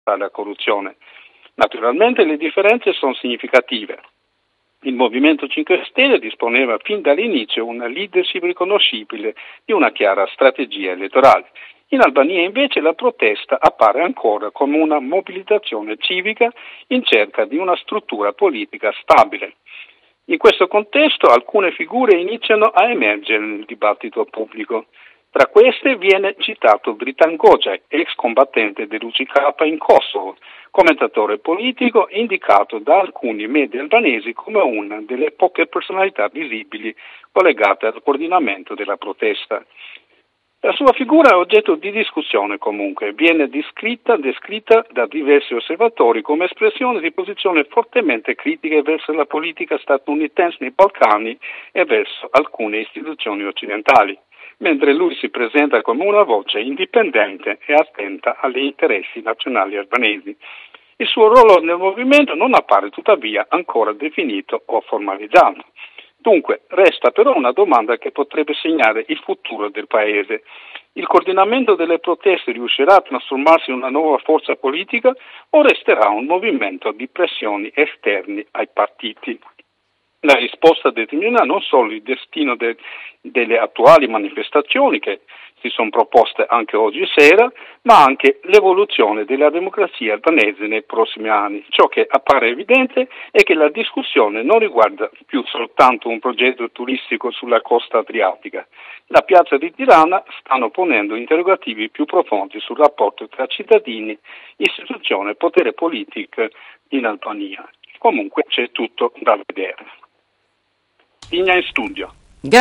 la corruzione. Naturalmente le differenze sono significative. Il Movimento 5 Stelle disponeva fin dall'inizio una leadership riconoscibile di una chiara strategia elettorale. In Albania invece la protesta appare ancora come una mobilitazione civica in cerca di una struttura politica stabile. In questo contesto alcune figure iniziano a emergere nel dibattito pubblico. Tra queste viene citato Dritan Gojak, ex combattente dell'UCK in Kosovo, commentatore politico indicato da alcuni media albanesi come una delle poche personalità visibili collegate al coordinamento della protesta. La sua figura è oggetto di discussione comunque, viene descritta da diversi osservatori come espressione di posizioni fortemente critiche verso la politica statunitense nei Balcani e verso alcune istituzioni occidentali, mentre lui si presenta come una voce indipendente e attenta agli interessi nazionali albanesi. Il suo ruolo nel movimento non appare tuttavia ancora definito o formalizzato. Dunque, resta però una domanda che potrebbe segnare il futuro del Paese. Il coordinamento delle proteste riuscirà a trasformarsi in una nuova forza politica o resterà un movimento di pressioni esterni ai partiti? La risposta determinerà non solo il destino delle attuali manifestazioni che si sono proposte anche oggi sera, ma anche l'evoluzione della democrazia albanese nei prossimi anni. Ciò che appare evidente è che la discussione non riguarda più soltanto un progetto turistico sulla costa adriatica. La piazza di Tirana stanno ponendo interrogativi più profondi sul rapporto tra cittadini, istituzione e potere politico in Albania. Comunque c'è tutto da vedere. Linea in studio.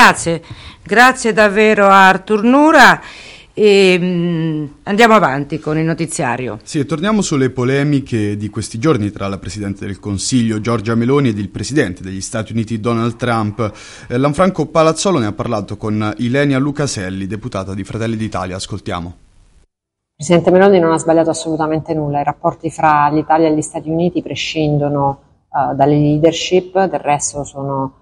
Grazie davvero a Artur Nura e andiamo avanti con il notiziario. Sì, e torniamo sulle polemiche di questi giorni tra la Presidente del Consiglio Giorgia Meloni ed il Presidente degli Stati Uniti Donald Trump. Lanfranco Palazzolo ne ha parlato con Ilenia Lucaselli, deputata di Fratelli d'Italia. Ascoltiamo. Il Presidente Meloni non ha sbagliato assolutamente nulla, i rapporti fra l'Italia e gli Stati Uniti prescindono dalle leadership, del resto sono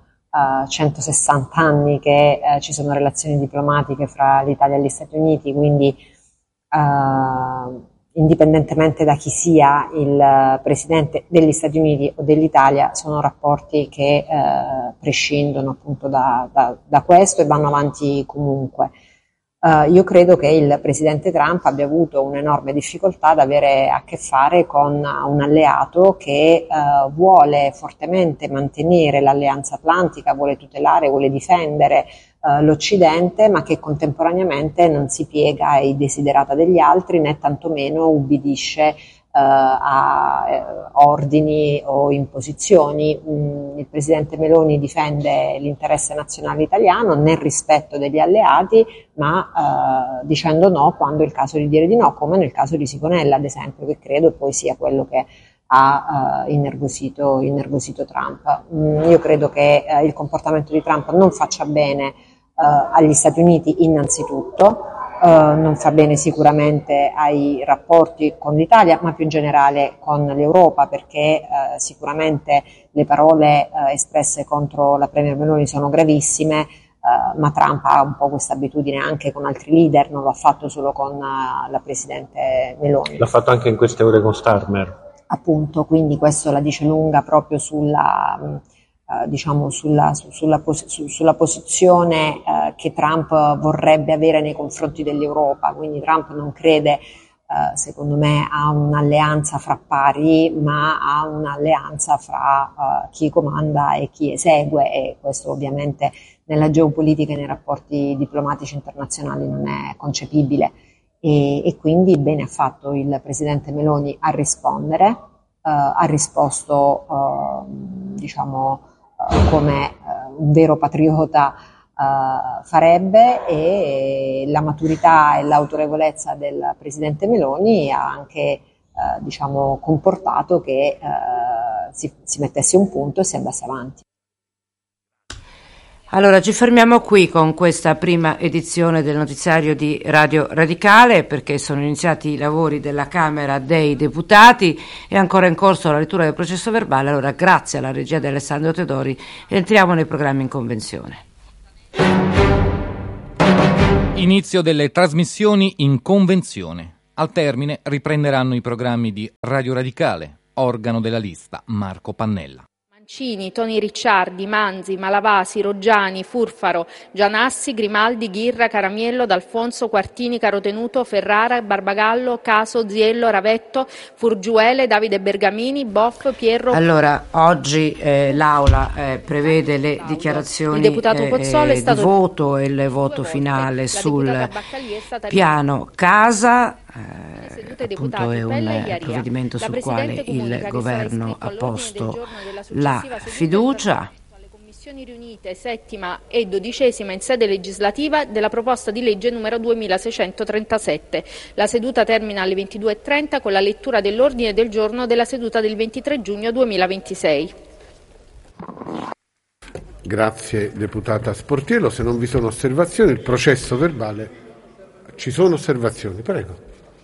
160 anni che ci sono relazioni diplomatiche fra l'Italia e gli Stati Uniti, quindi indipendentemente da chi sia il Presidente degli Stati Uniti o dell'Italia, sono rapporti che prescindono appunto da questo e vanno avanti comunque. Io credo che il Presidente Trump abbia avuto un'enorme difficoltà ad avere a che fare con un alleato che vuole fortemente mantenere l'Alleanza Atlantica, vuole tutelare, vuole difendere l'Occidente, ma che contemporaneamente non si piega ai desiderata degli altri né tantomeno ubbidisce a ordini o imposizioni. Il Presidente Meloni difende l'interesse nazionale italiano nel rispetto degli alleati, ma dicendo no quando è il caso di dire di no, come nel caso di Sigonella ad esempio, che credo poi sia quello che ha innervosito Trump. Io credo che il comportamento di Trump non faccia bene agli Stati Uniti innanzitutto, non fa bene sicuramente ai rapporti con l'Italia, ma più in generale con l'Europa, perché sicuramente le parole espresse contro la Premier Meloni sono gravissime, ma Trump ha un po' questa abitudine anche con altri leader, non lo ha fatto solo con la Presidente Meloni. L'ha fatto anche in queste ore con Starmer. Appunto, quindi questo la dice lunga proprio sulla posizione che Trump vorrebbe avere nei confronti dell'Europa. Quindi Trump non crede, secondo me, a un'alleanza fra pari, ma a un'alleanza fra chi comanda e chi esegue, e questo ovviamente nella geopolitica e nei rapporti diplomatici internazionali non è concepibile. E quindi bene ha fatto il Presidente Meloni a rispondere, ha risposto come un vero patriota farebbe, e la maturità e l'autorevolezza del Presidente Meloni ha anche comportato che si mettesse un punto e si andasse avanti. Allora ci fermiamo qui con questa prima edizione del notiziario di Radio Radicale, perché sono iniziati i lavori della Camera dei Deputati e ancora in corso la lettura del processo verbale. Allora grazie alla regia di Alessandro Teodori entriamo nei programmi in convenzione. Inizio delle trasmissioni in convenzione. Al termine riprenderanno i programmi di Radio Radicale, organo della lista Marco Pannella. Mancini, Toni Ricciardi, Manzi, Malavasi, Roggiani, Furfaro, Gianassi, Grimaldi, Ghirra, Caramiello, D'Alfonso, Quartini, Carotenuto, Ferrara, Barbagallo, Caso, Ziello, Ravetto, Furgiuele, Davide Bergamini, Boff, Pierro. Allora, oggi l'Aula prevede le dichiarazioni di voto e il voto finale sul piano casa. Appunto è un provvedimento sul quale il governo ha posto la fiducia. Le commissioni riunite 7ª e 12ª in sede legislativa della proposta di legge numero 2637. La seduta termina alle 22:30 con la lettura dell'ordine del giorno della seduta del 23 giugno 2026. Grazie deputata Sportiello. Se non vi sono osservazioni, il processo verbale. Ci sono osservazioni? Prego.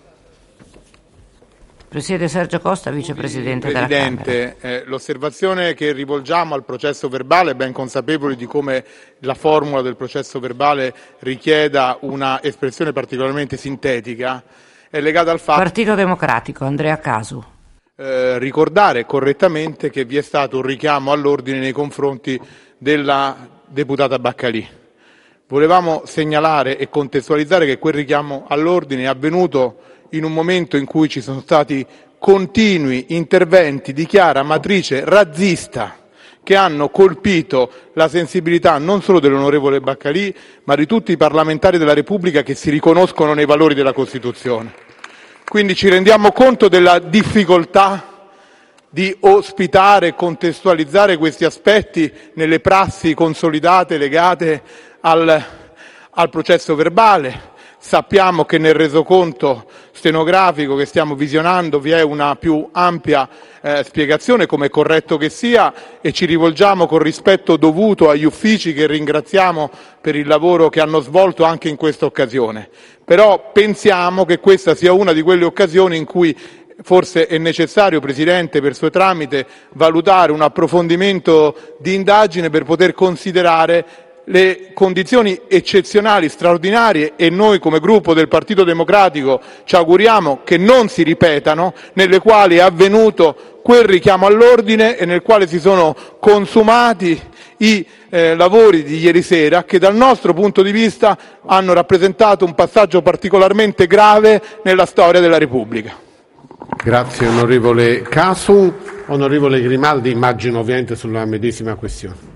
Presiede Sergio Costa, vicepresidente della Camera. Presidente, l'osservazione che rivolgiamo al processo verbale, ben consapevoli di come la formula del processo verbale richieda una espressione particolarmente sintetica, è legata al fatto... Partito Democratico, Andrea Casu. Ricordare correttamente che vi è stato un richiamo all'ordine nei confronti della deputata Baccalì. Volevamo segnalare e contestualizzare che quel richiamo all'ordine è avvenuto in un momento in cui ci sono stati continui interventi di chiara matrice razzista che hanno colpito la sensibilità non solo dell'onorevole Baccalì, ma di tutti i parlamentari della Repubblica che si riconoscono nei valori della Costituzione. Quindi ci rendiamo conto della difficoltà di ospitare e contestualizzare questi aspetti nelle prassi consolidate legate al processo verbale. Sappiamo che nel resoconto stenografico che stiamo visionando vi è una più ampia spiegazione, come è corretto che sia, e ci rivolgiamo con rispetto dovuto agli uffici che ringraziamo per il lavoro che hanno svolto anche in questa occasione. Però pensiamo che questa sia una di quelle occasioni in cui forse è necessario, Presidente, per suo tramite, valutare un approfondimento di indagine per poter considerare le condizioni eccezionali, straordinarie, e noi come gruppo del Partito Democratico ci auguriamo che non si ripetano, nelle quali è avvenuto quel richiamo all'ordine e nel quale si sono consumati i lavori di ieri sera, che dal nostro punto di vista hanno rappresentato un passaggio particolarmente grave nella storia della Repubblica. Grazie onorevole Casu. Onorevole Grimaldi, immagino ovviamente sulla medesima questione.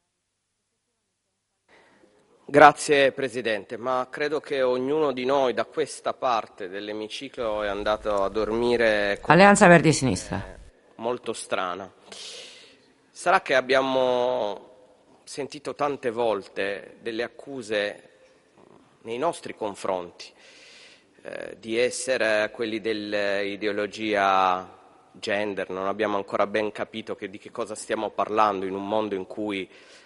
Grazie Presidente, ma credo che ognuno di noi da questa parte dell'emiciclo è andato a dormire con Alleanza Verdi e Sinistra. Molto strana. Sarà che abbiamo sentito tante volte delle accuse nei nostri confronti di essere quelli dell'ideologia gender, non abbiamo ancora ben capito di che cosa stiamo parlando in un mondo in cui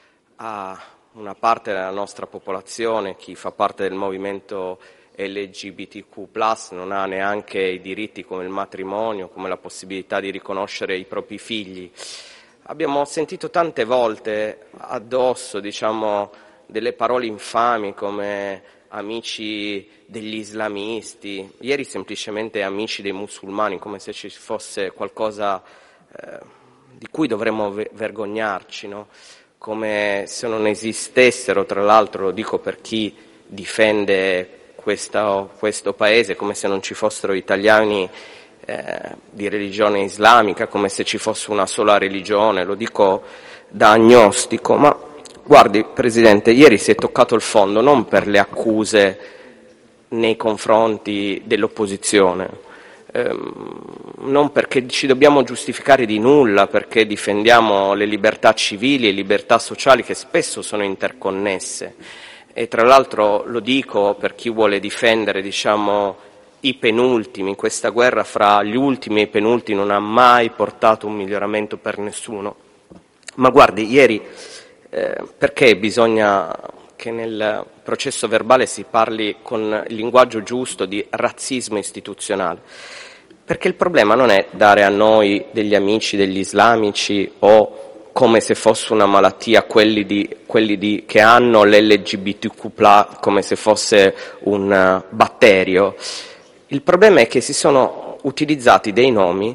una parte della nostra popolazione, chi fa parte del movimento LGBTQ+, non ha neanche i diritti come il matrimonio, come la possibilità di riconoscere i propri figli. Abbiamo sentito tante volte addosso, delle parole infami come amici degli islamisti, ieri semplicemente amici dei musulmani, come se ci fosse qualcosa di cui dovremmo vergognarci, no? Come se non esistessero, tra l'altro lo dico per chi difende questo paese, come se non ci fossero italiani di religione islamica, come se ci fosse una sola religione, lo dico da agnostico, ma guardi Presidente, ieri si è toccato il fondo non per le accuse nei confronti dell'opposizione, non perché ci dobbiamo giustificare di nulla, perché difendiamo le libertà civili e libertà sociali che spesso sono interconnesse, e tra l'altro lo dico per chi vuole difendere i penultimi, questa guerra fra gli ultimi e i penultimi non ha mai portato un miglioramento per nessuno. Ma guardi, ieri perché bisogna che nel processo verbale si parli con il linguaggio giusto di razzismo istituzionale? Perché il problema non è dare a noi degli amici degli islamici o come se fosse una malattia quelli che hanno l'LGBTQ+, come se fosse un batterio. Il problema è che si sono utilizzati dei nomi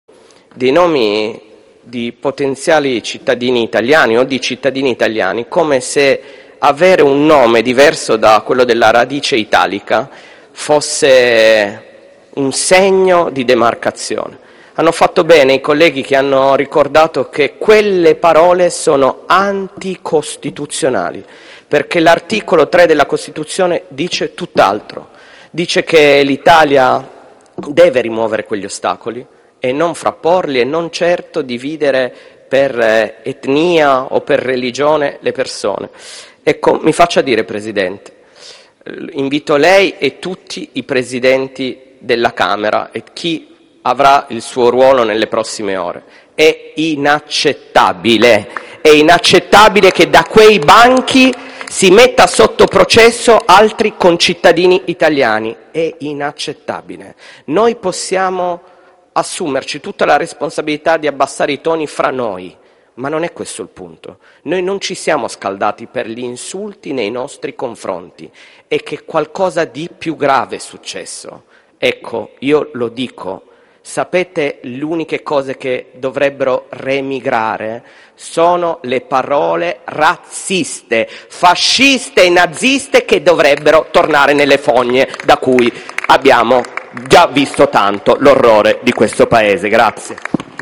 di potenziali cittadini italiani o di cittadini italiani, come se avere un nome diverso da quello della radice italica fosse un segno di demarcazione. Hanno fatto bene i colleghi che hanno ricordato che quelle parole sono anticostituzionali, perché l'articolo 3 della Costituzione dice tutt'altro. Dice che l'Italia deve rimuovere quegli ostacoli e non frapporli e non certo dividere per etnia o per religione le persone. Ecco, mi faccia dire, Presidente, invito lei e tutti i Presidenti della Camera e chi avrà il suo ruolo nelle prossime ore. È inaccettabile che da quei banchi si metta sotto processo altri concittadini italiani. È inaccettabile. Noi possiamo assumerci tutta la responsabilità di abbassare i toni fra noi, ma non è questo il punto. Noi non ci siamo scaldati per gli insulti nei nostri confronti, è che qualcosa di più grave è successo. Ecco, io lo dico. Sapete, le uniche cose che dovrebbero remigrare sono le parole razziste, fasciste e naziste che dovrebbero tornare nelle fogne da cui abbiamo già visto tanto l'orrore di questo Paese. Grazie.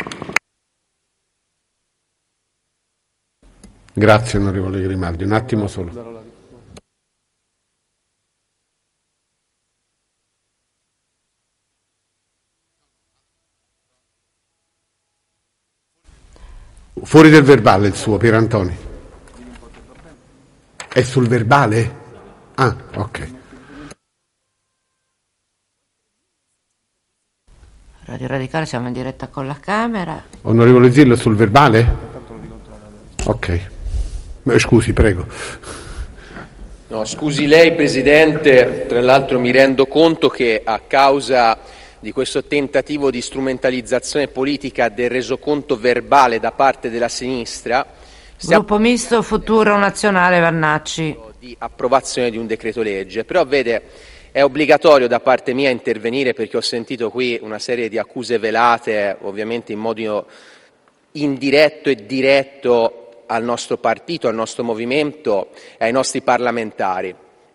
Grazie onorevole Grimaldi, un attimo solo. Fuori del verbale il suo, Pierantoni. È sul verbale? Ah, ok. Radio Radicale, siamo in diretta con la Camera. Onorevole Zillo, sul verbale? Ok. Scusi, prego. No, scusi lei, Presidente, tra l'altro mi rendo conto che a causa di questo tentativo di strumentalizzazione politica del resoconto verbale da parte della sinistra. Gruppo misto Futuro Nazionale Vannacci. Di approvazione di un decreto legge, però vede, è obbligatorio da parte mia intervenire perché ho sentito qui una serie di accuse velate, ovviamente in modo indiretto e diretto al nostro partito, al nostro movimento e ai nostri parlamentari.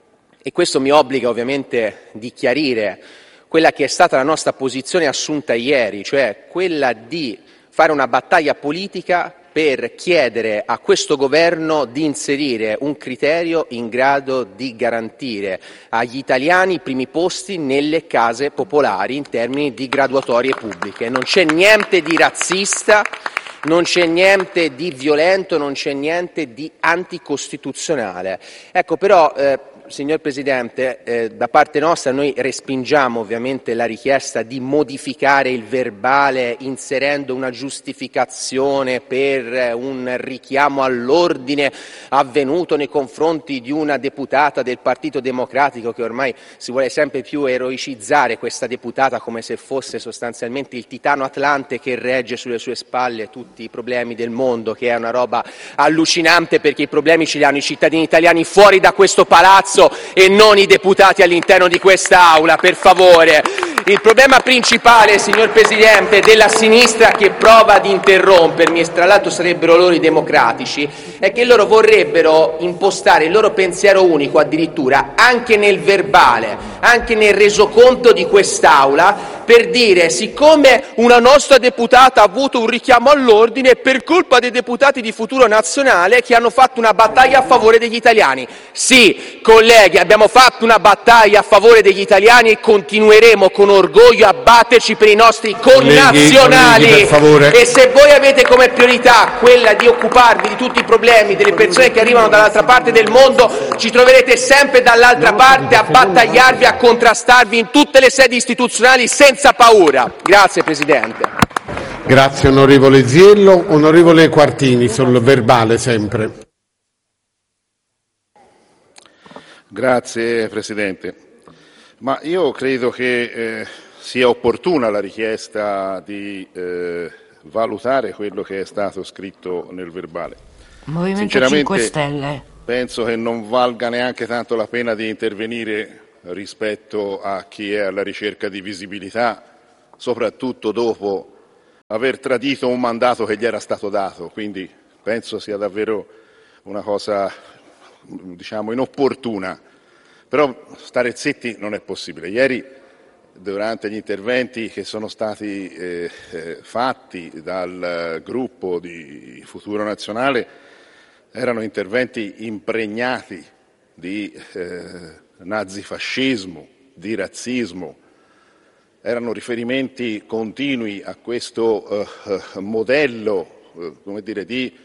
E questo mi obbliga ovviamente di chiarire quella che è stata la nostra posizione assunta ieri, cioè quella di fare una battaglia politica per chiedere a questo governo di inserire un criterio in grado di garantire agli italiani i primi posti nelle case popolari in termini di graduatorie pubbliche. Non c'è niente di razzista, non c'è niente di violento, non c'è niente di anticostituzionale. Ecco, però signor Presidente, da parte nostra noi respingiamo ovviamente la richiesta di modificare il verbale inserendo una giustificazione per un richiamo all'ordine avvenuto nei confronti di una deputata del Partito Democratico, che ormai si vuole sempre più eroicizzare questa deputata come se fosse sostanzialmente il titano atlante che regge sulle sue spalle tutti i problemi del mondo, che è una roba allucinante, perché i problemi ce li hanno i cittadini italiani fuori da questo palazzo e non i deputati all'interno di questa Aula, per favore. Il problema principale, signor Presidente, della sinistra che prova ad interrompermi, e tra l'altro sarebbero loro i democratici, è che loro vorrebbero impostare il loro pensiero unico addirittura anche nel verbale, anche nel resoconto di quest'Aula, per dire: siccome una nostra deputata ha avuto un richiamo all'ordine per colpa dei deputati di Futuro Nazionale che hanno fatto una battaglia a favore degli italiani. Sì, colleghi, abbiamo fatto una battaglia a favore degli italiani e continueremo con orgoglio a batterci per i nostri connazionali. Colleghi, per favore. E se voi avete come priorità quella di occuparvi di tutti i problemi delle persone che arrivano dall'altra parte del mondo, ci troverete sempre dall'altra parte a battagliarvi, a contrastarvi in tutte le sedi istituzionali senza paura. Grazie Presidente. Grazie onorevole Ziello. Onorevole Quartini, sul verbale sempre. Grazie Presidente. Ma io credo che sia opportuna la richiesta di valutare quello che è stato scritto nel verbale. Movimento 5 Stelle. Penso che non valga neanche tanto la pena di intervenire rispetto a chi è alla ricerca di visibilità, soprattutto dopo aver tradito un mandato che gli era stato dato, quindi penso sia davvero una cosa, diciamo, inopportuna. Però stare zitti non è possibile. Ieri, durante gli interventi che sono stati fatti dal gruppo di Futuro Nazionale, erano interventi impregnati di nazifascismo, di razzismo, erano riferimenti continui a questo modello, di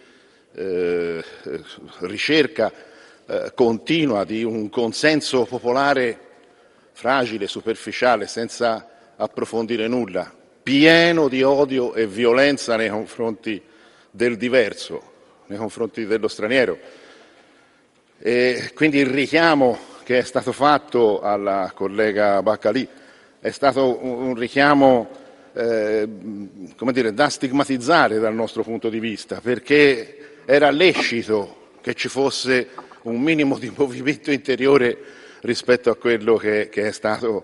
ricerca continua di un consenso popolare fragile, superficiale, senza approfondire nulla, pieno di odio e violenza nei confronti del diverso, nei confronti dello straniero. E quindi il richiamo che è stato fatto alla collega Baccalì è stato un richiamo da stigmatizzare dal nostro punto di vista, perché era lecito che ci fosse un minimo di movimento interiore rispetto a quello che è stato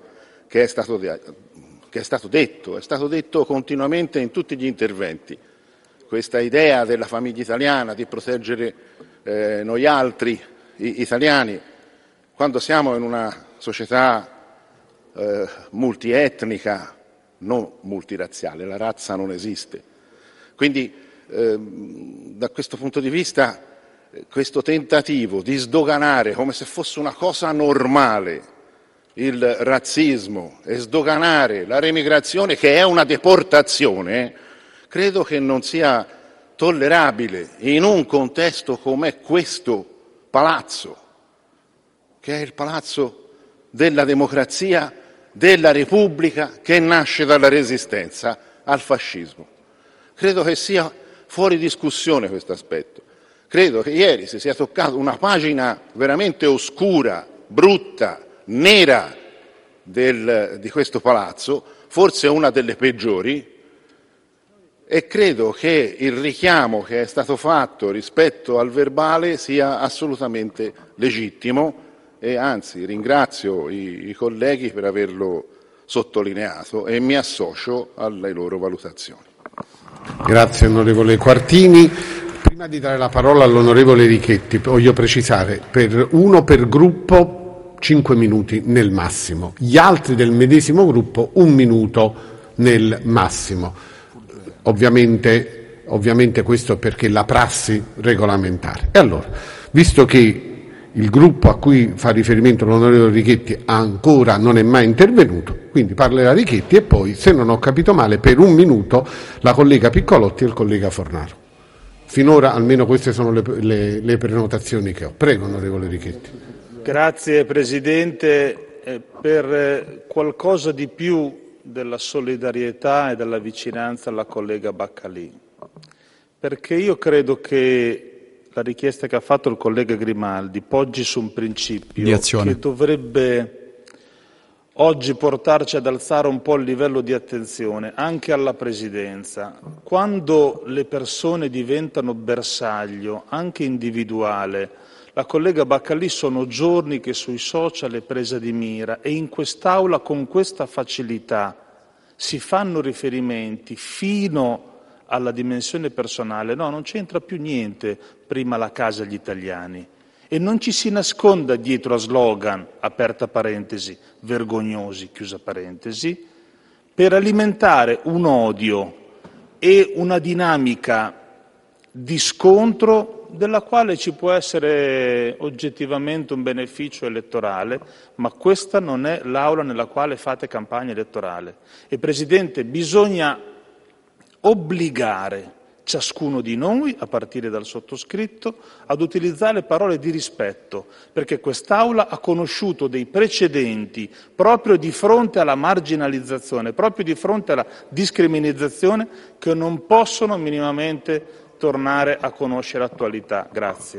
detto. È stato detto continuamente in tutti gli interventi. Questa idea della famiglia italiana, di proteggere noi altri italiani, quando siamo in una società multietnica, non multirazziale, la razza non esiste. Quindi da questo punto di vista questo tentativo di sdoganare come se fosse una cosa normale il razzismo e sdoganare la remigrazione, che è una deportazione, credo che non sia tollerabile in un contesto come questo palazzo, che è il palazzo della democrazia, della Repubblica, che nasce dalla resistenza al fascismo. Credo che sia fuori discussione questo aspetto. Credo che ieri si sia toccato una pagina veramente oscura, brutta, nera di questo palazzo, forse una delle peggiori, e credo che il richiamo che è stato fatto rispetto al verbale sia assolutamente legittimo, e anzi ringrazio i colleghi per averlo sottolineato e mi associo alle loro valutazioni. Grazie onorevole Quartini. Prima di dare la parola all'onorevole Richetti, voglio precisare, uno per gruppo 5 minuti nel massimo, gli altri del medesimo gruppo 1 minuto nel massimo. Ovviamente questo perché la prassi regolamentare. E allora, visto che il gruppo a cui fa riferimento l'onorevole Richetti ancora non è mai intervenuto, quindi parlerà Richetti e poi, se non ho capito male, per 1 minuto la collega Piccolotti e il collega Fornaro. Finora almeno queste sono le prenotazioni che ho. Prego, onorevole Richetti. Grazie Presidente. Per qualcosa di più della solidarietà e della vicinanza alla collega Baccalì, perché io credo che la richiesta che ha fatto il collega Grimaldi poggi su un principio che dovrebbe oggi portarci ad alzare un po' il livello di attenzione anche alla Presidenza. Quando le persone diventano bersaglio, anche individuale, la collega Baccalì sono giorni che sui social è presa di mira, e in quest'Aula con questa facilità si fanno riferimenti fino alla dimensione personale. No, non c'entra più niente, prima la casa agli italiani. E non ci si nasconda dietro a slogan, aperta parentesi, vergognosi, chiusa parentesi, per alimentare un odio e una dinamica di scontro della quale ci può essere oggettivamente un beneficio elettorale, ma questa non è l'Aula nella quale fate campagna elettorale. E Presidente, bisogna obbligare ciascuno di noi, a partire dal sottoscritto, ad utilizzare parole di rispetto, perché quest'Aula ha conosciuto dei precedenti proprio di fronte alla marginalizzazione, proprio di fronte alla discriminazione, che non possono minimamente tornare a conoscere attualità. Grazie.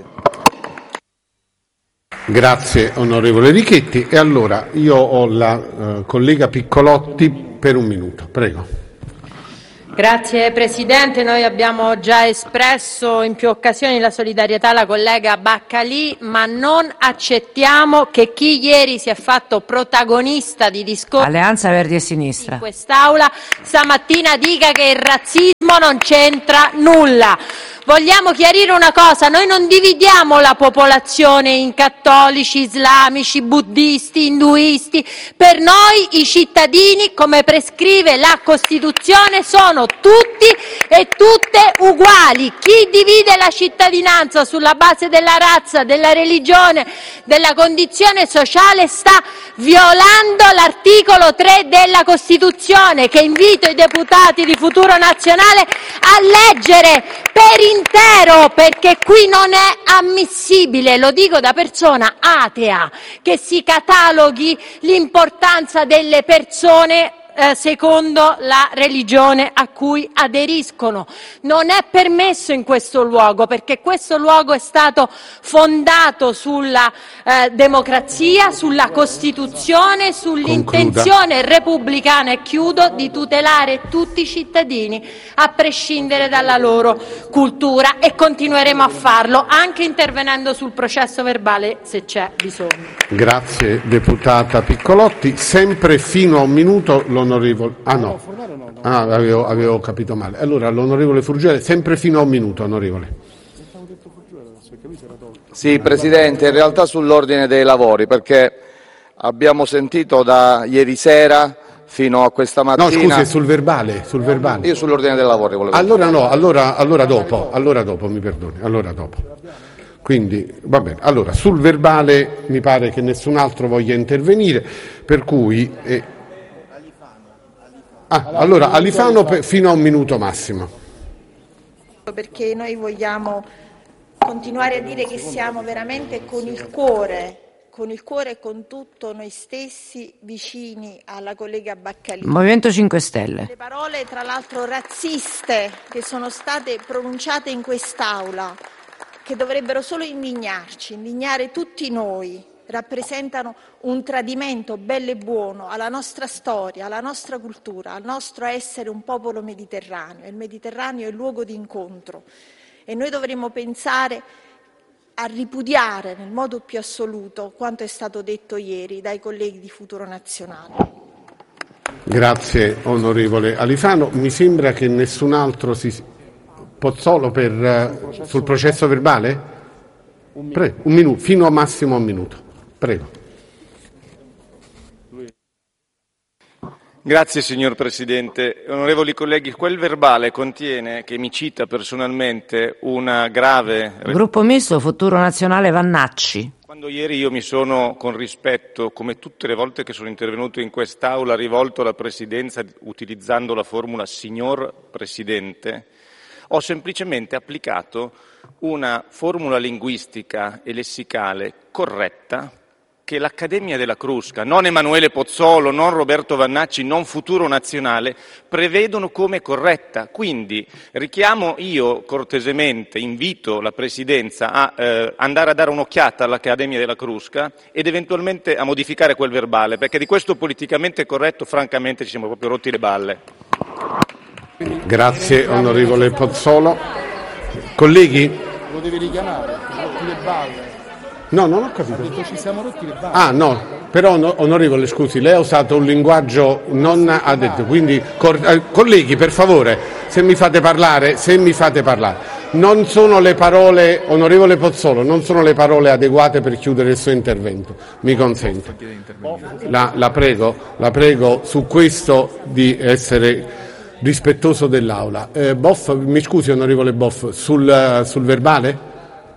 Grazie onorevole Richetti. E allora io ho la collega Piccolotti per 1 minuto. Prego. Grazie Presidente, noi abbiamo già espresso in più occasioni la solidarietà alla collega Baccalì, ma non accettiamo che chi ieri si è fatto protagonista di discorsi Alleanza Verdi e Sinistra in quest'Aula stamattina dica che il razzismo non c'entra nulla. Vogliamo chiarire una cosa, noi non dividiamo la popolazione in cattolici, islamici, buddisti, induisti. Per noi i cittadini, come prescrive la Costituzione, sono tutti e tutte uguali. Chi divide la cittadinanza sulla base della razza, della religione, della condizione sociale sta violando l'articolo 3 della Costituzione, che invito i deputati di Futuro Nazionale a leggere per intero, perché qui non è ammissibile, lo dico da persona atea, che si cataloghi l'importanza delle persone secondo la religione a cui aderiscono. Non è permesso in questo luogo, perché questo luogo è stato fondato sulla democrazia, sulla Costituzione, sull'intenzione repubblicana, e chiudo, di tutelare tutti i cittadini a prescindere dalla loro cultura, e continueremo a farlo anche intervenendo sul processo verbale se c'è bisogno. Grazie deputata Piccolotti. Sempre fino a un minuto l'onorevole... avevo capito male. Allora l'onorevole Furgione, sempre fino a un minuto, onorevole. Sì, Presidente, in realtà sull'ordine dei lavori, perché abbiamo sentito da ieri sera fino a questa mattina... No, scusi, sul verbale. Io sull'ordine dei lavori volevo... Allora dopo, mi perdoni, allora dopo. Quindi, va bene. Allora, sul verbale mi pare che nessun altro voglia intervenire, per cui... allora, Alifano fino a un minuto massimo. Perché noi vogliamo continuare a dire che siamo veramente con il cuore e con tutto noi stessi vicini alla collega Baccalì. Movimento 5 Stelle. Le parole, tra l'altro razziste, che sono state pronunciate in quest'Aula, che dovrebbero solo indignare tutti noi, rappresentano un tradimento bello e buono alla nostra storia, alla nostra cultura, al nostro essere un popolo mediterraneo. Il Mediterraneo è il luogo di incontro e noi dovremmo pensare a ripudiare nel modo più assoluto quanto è stato detto ieri dai colleghi di Futuro Nazionale. Grazie onorevole Alifano. Mi sembra che nessun altro Pozzolo sul processo verbale? Prego, un minuto, fino a massimo un minuto. Prego. Grazie signor Presidente. Onorevoli colleghi, quel verbale contiene, che mi cita personalmente, una grave... Gruppo Misto, Futuro Nazionale, Vannacci. Quando ieri io mi sono, con rispetto, come tutte le volte che sono intervenuto in quest'Aula, rivolto alla Presidenza utilizzando la formula signor Presidente, ho semplicemente applicato una formula linguistica e lessicale corretta che l'Accademia della Crusca, non Emanuele Pozzolo, non Roberto Vannacci, non Futuro Nazionale, prevedono come corretta. Quindi richiamo io cortesemente, invito la Presidenza a andare a dare un'occhiata all'Accademia della Crusca ed eventualmente a modificare quel verbale, perché di questo politicamente corretto francamente ci siamo proprio rotti le balle. Grazie onorevole Pozzolo. Colleghi? Lo devi richiamare, rotti le balle. No, non ho capito. Ho detto ci siamo rotti le balle. No, però onorevole, scusi, lei ha usato un linguaggio non addetto, quindi colleghi, per favore, se mi fate parlare, non sono le parole, onorevole Pozzolo, non sono le parole adeguate per chiudere il suo intervento, mi consente. La prego su questo di essere rispettoso dell'Aula. Boff, mi scusi onorevole Boff, sul verbale?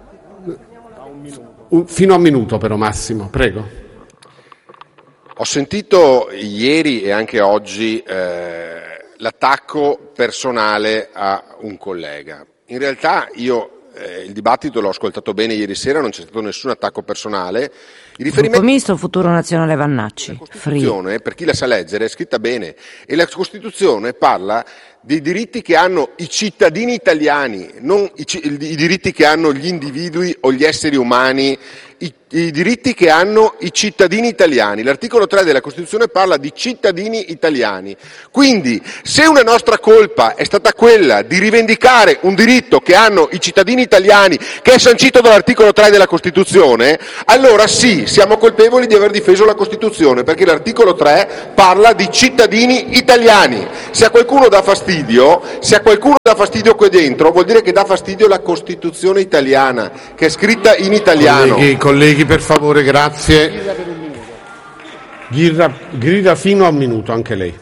Fino a un minuto però massimo, prego. Ho sentito ieri e anche oggi l'attacco personale a un collega. In realtà io il dibattito l'ho ascoltato bene ieri sera, non c'è stato nessun attacco personale. Gruppo Misto, Futuro Nazionale, Vannacci. La Costituzione, per chi la sa leggere, è scritta bene e la Costituzione parla dei diritti che hanno i cittadini italiani, non i diritti che hanno gli individui o gli esseri umani, i diritti che hanno i cittadini italiani. L'articolo 3 della Costituzione parla di cittadini italiani. Quindi, se una nostra colpa è stata quella di rivendicare un diritto che hanno i cittadini italiani, che è sancito dall'articolo 3 della Costituzione, allora sì, siamo colpevoli di aver difeso la Costituzione, perché l'articolo 3 parla di cittadini italiani. Se a qualcuno dà fastidio qui dentro, vuol dire che dà fastidio la Costituzione italiana, che è scritta in italiano. Colleghi, per favore, grazie. Grida fino a un minuto, anche lei.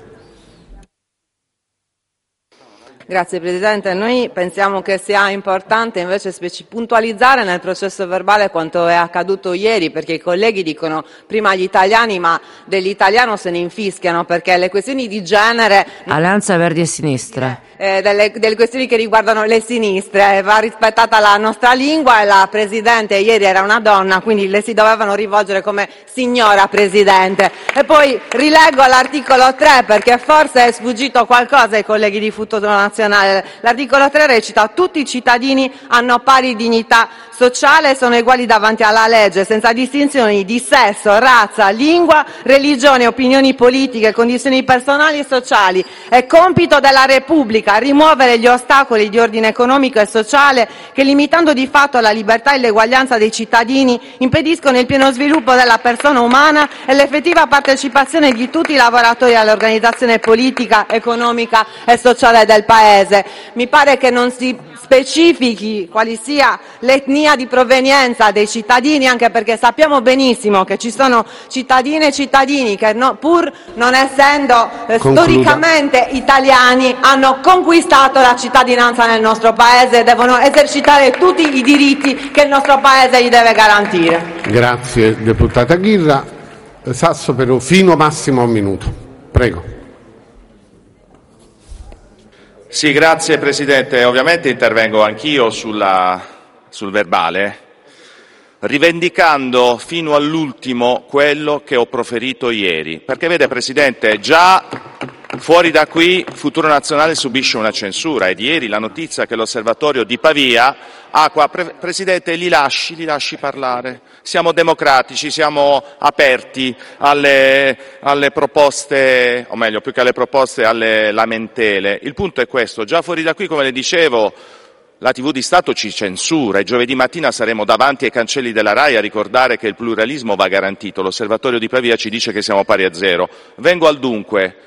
Grazie Presidente, noi pensiamo che sia importante invece puntualizzare nel processo verbale quanto è accaduto ieri, perché i colleghi dicono prima gli italiani, ma dell'italiano se ne infischiano, perché le questioni di genere... Alleanza Verdi e Sinistra. Delle questioni che riguardano le sinistre, va rispettata la nostra lingua, e la Presidente ieri era una donna, quindi le si dovevano rivolgere come signora Presidente. E poi rileggo l'articolo 3, perché forse è sfuggito qualcosa ai colleghi di Futuro Nazionale. L'articolo 3 recita: tutti i cittadini hanno pari dignità sociale e sono uguali davanti alla legge, senza distinzioni di sesso, razza, lingua, religione, opinioni politiche, condizioni personali e sociali. È compito della Repubblica rimuovere gli ostacoli di ordine economico e sociale che, limitando di fatto la libertà e l'eguaglianza dei cittadini, impediscono il pieno sviluppo della persona umana e l'effettiva partecipazione di tutti i lavoratori all'organizzazione politica, economica e sociale del Paese. Mi pare che non si specifichi quali sia l'etnia di provenienza dei cittadini, anche perché sappiamo benissimo che ci sono cittadine e cittadini che pur non essendo storicamente italiani hanno conquistato la cittadinanza nel nostro Paese e devono esercitare tutti i diritti che il nostro Paese gli deve garantire. Grazie deputata Ghirra. Sasso però fino massimo a un minuto. Prego. Sì, grazie Presidente. Ovviamente intervengo anch'io sul verbale, rivendicando fino all'ultimo quello che ho proferito ieri. Perché vede Presidente, già fuori da qui Futuro Nazionale subisce una censura, ed ieri la notizia che l'Osservatorio di Pavia ha qua. Presidente, li lasci parlare. Siamo democratici, siamo aperti alle proposte, o meglio, più che alle proposte, alle lamentele. Il punto è questo: già fuori da qui, come le dicevo, la TV di Stato ci censura, e giovedì mattina saremo davanti ai cancelli della RAI a ricordare che il pluralismo va garantito. L'Osservatorio di Pavia ci dice che siamo pari a zero. Vengo al dunque.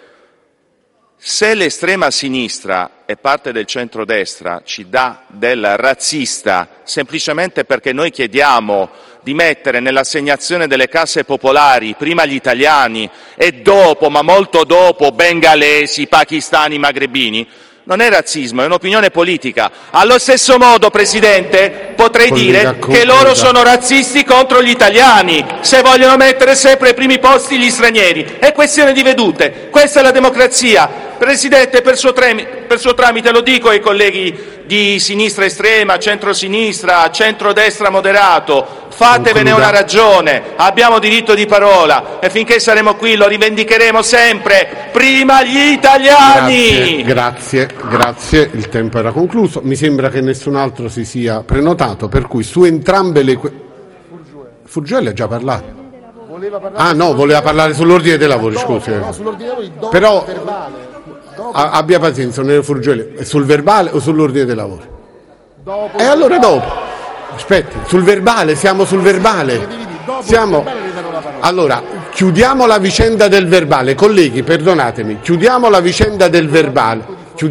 Se l'estrema sinistra e parte del centrodestra ci dà del razzista semplicemente perché noi chiediamo di mettere nell'assegnazione delle casse popolari prima gli italiani e dopo, ma molto dopo, bengalesi, pakistani, magrebini, non è razzismo, è un'opinione politica. Allo stesso modo, Presidente, potrei dire che loro sono razzisti contro gli italiani, se vogliono mettere sempre ai primi posti gli stranieri. È questione di vedute. Questa è la democrazia. Presidente, per suo tramite lo dico ai colleghi di sinistra estrema, centrosinistra, centrodestra moderato: fatevene una ragione, abbiamo diritto di parola e finché saremo qui lo rivendicheremo sempre. Prima gli italiani! Grazie, il tempo era concluso. Mi sembra che nessun altro si sia prenotato, per cui su entrambe le... Furgiuelli ha già parlato. Voleva parlare sull'ordine dei lavori, scusi. Però abbia pazienza, onorevole Furgiuelli, sul verbale o sull'ordine dei lavori? E allora dopo. Aspetti, sul verbale, siamo sul verbale. Allora, chiudiamo la vicenda del verbale, colleghi, perdonatemi, chiudiamo la vicenda del verbale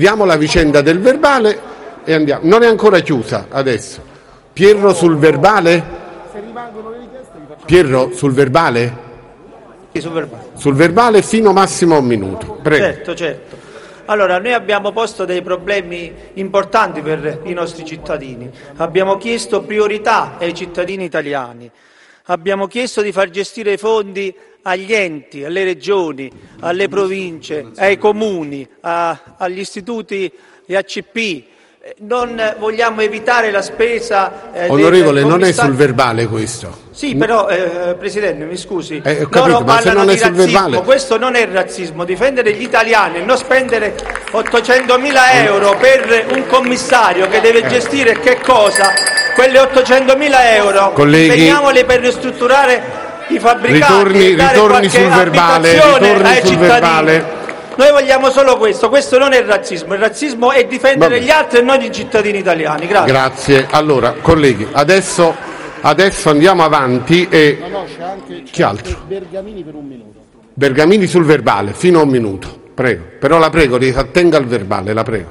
e andiamo. Non è ancora chiusa adesso. Pierro sul verbale? Pierro sul verbale? Sul verbale fino massimo a un minuto. Prego. Certo. Allora, noi abbiamo posto dei problemi importanti per i nostri cittadini. Abbiamo chiesto priorità ai cittadini italiani. Abbiamo chiesto di far gestire i fondi agli enti, alle regioni, alle province, ai comuni, agli istituti EACP, non vogliamo evitare la spesa. Onorevole, non è sul verbale questo. Sì, però Presidente, mi scusi, ho capito, loro ma se parlano non è di sul razzismo, verbale... questo non è razzismo, difendere gli italiani e non spendere 800.000 euro per un commissario che deve gestire che cosa? Quelle 800.000 euro, impegniamoli per ristrutturare i fabbricati, ritorni sul verbale, ai cittadini. Noi vogliamo solo questo non è razzismo, il razzismo è difendere gli altri e non i cittadini italiani. Grazie. Grazie. Allora, colleghi, adesso andiamo avanti e... c'è anche chi altro? Bergamini per un minuto. Bergamini sul verbale, fino a un minuto, prego. Però la prego, attenga al verbale, la prego.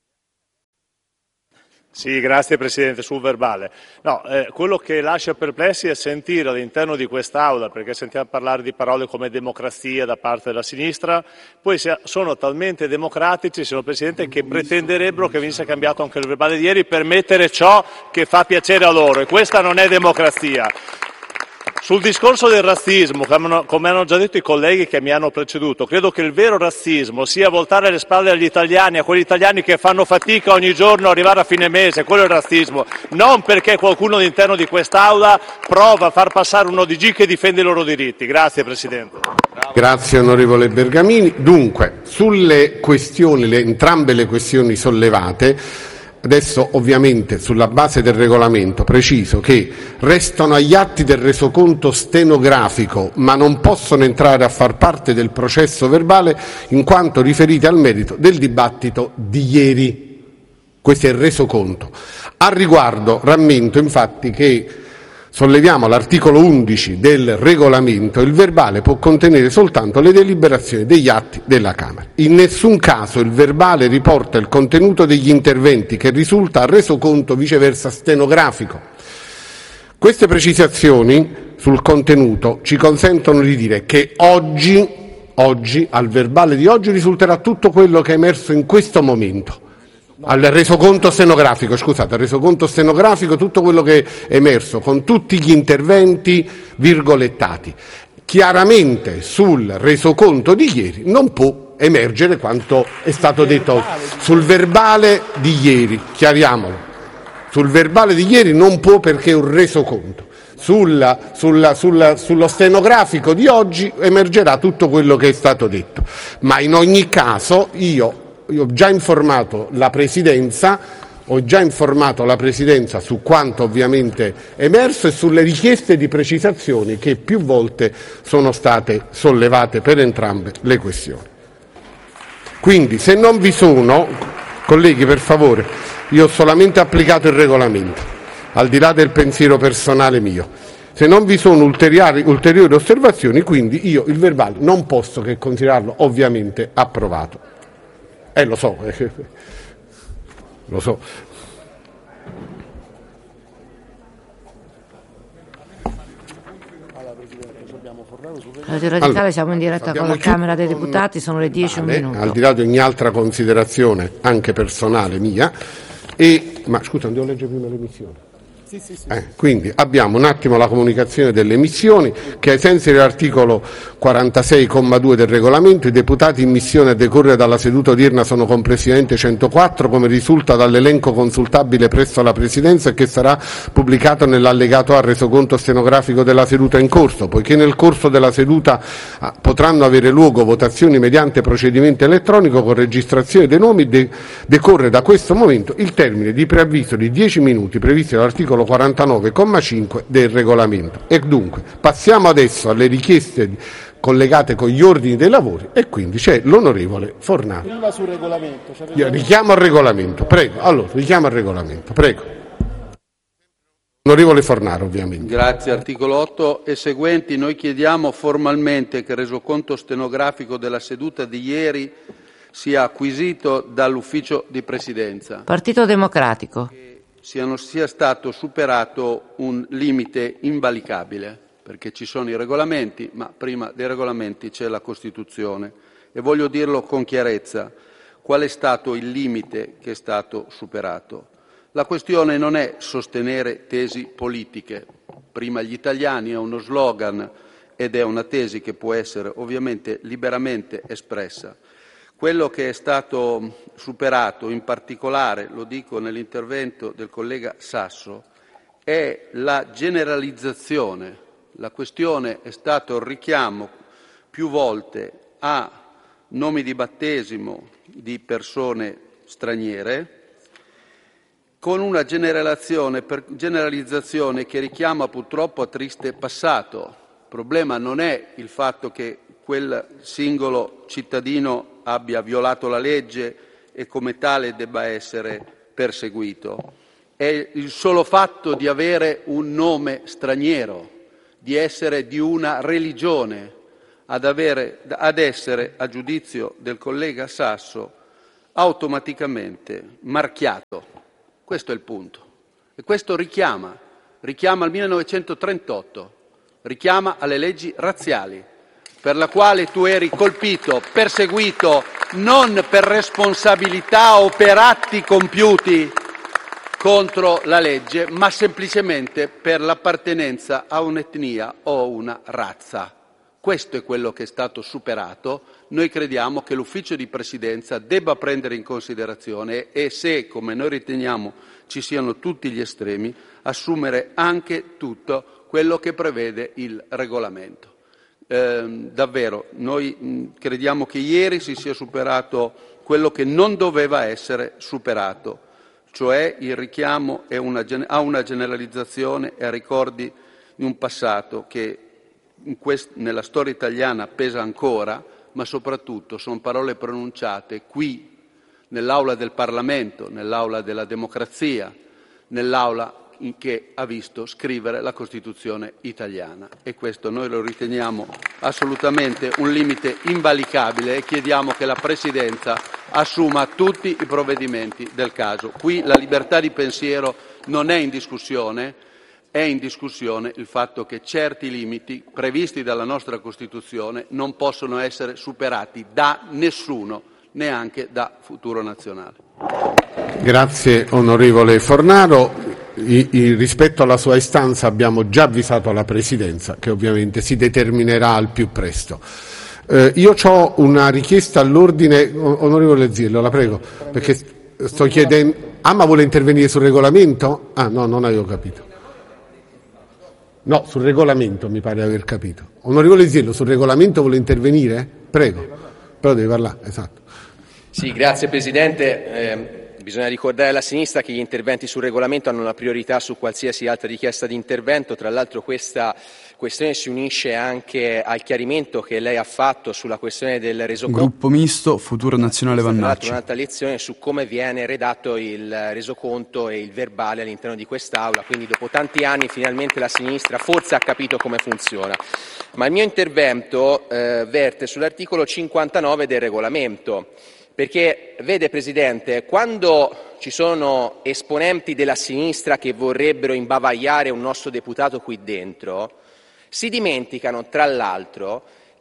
Sì, grazie Presidente, sul verbale. No, quello che lascia perplessi è sentire all'interno di quest'Aula, perché sentiamo parlare di parole come democrazia da parte della sinistra, poi sono talmente democratici, signor Presidente, che pretenderebbero che venisse cambiato anche il verbale di ieri per mettere ciò che fa piacere a loro, e questa non è democrazia. Sul discorso del razzismo, come hanno già detto i colleghi che mi hanno preceduto, credo che il vero razzismo sia voltare le spalle agli italiani, a quegli italiani che fanno fatica ogni giorno ad arrivare a fine mese, quello è il razzismo, non perché qualcuno all'interno di quest'Aula prova a far passare un ODG che difende i loro diritti. Grazie Presidente. Grazie onorevole Bergamini. Dunque, sulle questioni, entrambe le questioni sollevate, adesso ovviamente sulla base del regolamento preciso che restano agli atti del resoconto stenografico ma non possono entrare a far parte del processo verbale in quanto riferiti al merito del dibattito di ieri. Questo è il resoconto. Al riguardo rammento infatti che solleviamo l'articolo 11 del regolamento, il verbale può contenere soltanto le deliberazioni degli atti della Camera. In nessun caso il verbale riporta il contenuto degli interventi che risulta al resoconto viceversa stenografico. Queste precisazioni sul contenuto ci consentono di dire che oggi al verbale di oggi risulterà tutto quello che è emerso in questo momento. Al resoconto stenografico, tutto quello che è emerso, con tutti gli interventi virgolettati. Chiaramente sul resoconto di ieri non può emergere quanto è stato detto sul verbale di ieri, chiariamolo. Sul verbale di ieri non può perché è un resoconto. Sullo stenografico di oggi emergerà tutto quello che è stato detto. Ma in ogni caso io ho già informato la Presidenza su quanto ovviamente emerso e sulle richieste di precisazioni che più volte sono state sollevate per entrambe le questioni. Quindi se non vi sono, colleghi per favore, io ho solamente applicato il regolamento, al di là del pensiero personale mio. Se non vi sono ulteriori osservazioni, quindi io il verbale non posso che considerarlo ovviamente approvato. Lo so. Radio Radicale, siamo in diretta con la Camera dei Deputati, sono le 10 un minuto. Al di là di ogni altra considerazione, anche personale mia, ma scusa, devo leggere prima le missioni. Sì. Quindi abbiamo un attimo la comunicazione delle missioni che ai sensi dell'articolo 46,2 del regolamento i deputati in missione a decorrere dalla seduta odierna sono complessivamente 104 come risulta dall'elenco consultabile presso la Presidenza e che sarà pubblicato nell'allegato al resoconto stenografico della seduta in corso. Poiché nel corso della seduta potranno avere luogo votazioni mediante procedimento elettronico con registrazione dei nomi, decorre da questo momento il termine di preavviso di 10 minuti previsto dall'articolo 49,5 del regolamento. E dunque passiamo adesso alle richieste collegate con gli ordini dei lavori e quindi c'è l'onorevole Fornaro. Prima sul regolamento. Richiamo al regolamento, prego. Allora, richiamo al regolamento, prego. Onorevole Fornaro, ovviamente. Grazie. Articolo 8 e seguenti. Noi chiediamo formalmente che il resoconto stenografico della seduta di ieri sia acquisito dall'ufficio di Presidenza. Partito Democratico. Sia stato superato un limite invalicabile, perché ci sono i regolamenti, ma prima dei regolamenti c'è la Costituzione. E voglio dirlo con chiarezza, qual è stato il limite che è stato superato. La questione non è sostenere tesi politiche. Prima gli italiani è uno slogan ed è una tesi che può essere ovviamente liberamente espressa. Quello che è stato superato, in particolare, lo dico nell'intervento del collega Sasso, è la generalizzazione. La questione è stato il richiamo più volte a nomi di battesimo di persone straniere, con una generalizzazione che richiama purtroppo a triste passato. Il problema non è il fatto che quel singolo cittadino abbia violato la legge e come tale debba essere perseguito. È il solo fatto di avere un nome straniero, di essere di una religione, ad essere, a giudizio del collega Sasso, automaticamente marchiato. Questo è il punto. E questo richiama al 1938, richiama alle leggi razziali, per la quale tu eri colpito, perseguito, non per responsabilità o per atti compiuti contro la legge, ma semplicemente per l'appartenenza a un'etnia o una razza. Questo è quello che è stato superato. Noi crediamo che l'Ufficio di Presidenza debba prendere in considerazione e, se, come noi riteniamo, ci siano tutti gli estremi, assumere anche tutto quello che prevede il regolamento. Davvero, noi crediamo che ieri si sia superato quello che non doveva essere superato, cioè il richiamo a una generalizzazione e a ricordi di un passato che nella storia italiana pesa ancora, ma soprattutto sono parole pronunciate qui, nell'aula del Parlamento, nell'aula della democrazia, nell'aula che ha visto scrivere la Costituzione italiana. E questo noi lo riteniamo assolutamente un limite invalicabile e chiediamo che la Presidenza assuma tutti i provvedimenti del caso. Qui la libertà di pensiero non è in discussione, è in discussione il fatto che certi limiti previsti dalla nostra Costituzione non possono essere superati da nessuno, neanche da Futuro Nazionale. Grazie onorevole Fornaro. Rispetto alla sua istanza abbiamo già avvisato la Presidenza, che ovviamente si determinerà al più presto. Io ho una richiesta all'ordine, onorevole Ziello, la prego, perché sto chiedendo... ma vuole intervenire sul regolamento? No, non avevo capito. No, sul regolamento mi pare aver capito. Onorevole Ziello, sul regolamento vuole intervenire? Prego, però deve parlare, esatto. Sì, grazie Presidente. Bisogna ricordare alla sinistra che gli interventi sul regolamento hanno la priorità su qualsiasi altra richiesta di intervento. Tra l'altro questa questione si unisce anche al chiarimento che lei ha fatto sulla questione del resoconto. Gruppo misto, Futuro Nazionale Vannacci. Un'altra lezione su come viene redatto il resoconto e il verbale all'interno di quest'Aula, quindi dopo tanti anni finalmente la sinistra forse ha capito come funziona. Ma il mio intervento verte sull'articolo 59 del regolamento. Perché, vede Presidente, quando ci sono esponenti della sinistra che vorrebbero imbavagliare un nostro deputato qui dentro, si dimenticano, tra l'altro,